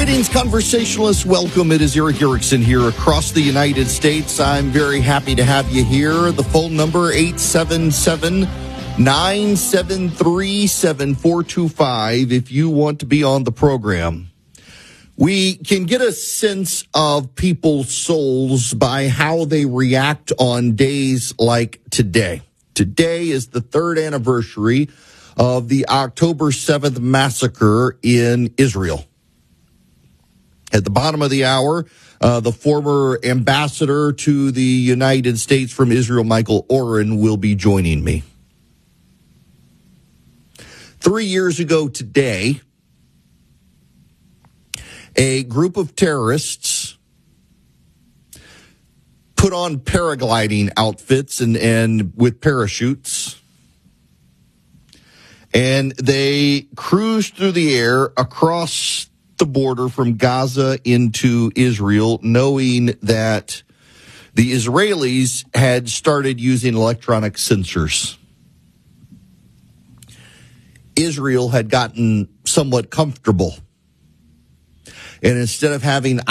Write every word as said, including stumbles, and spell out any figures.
Greetings, conversationalists. Welcome. It is Erick Erickson here across the United States. I'm very happy to have you here. The phone number, eight seven seven, nine seven three, seven four two five if you want to be on the program. We can get a sense of people's souls by how they react on days like today. Today is the third anniversary of the October seventh massacre in Israel. At the bottom of the hour, uh, the former ambassador to the United States from Israel, Michael Oren, will be joining me. Three years ago today, a group of terrorists put on paragliding outfits and, and with parachutes, and they cruised through the air across the border from Gaza into Israel, knowing that the Israelis had started using electronic sensors. Israel had gotten somewhat comfortable, and instead of having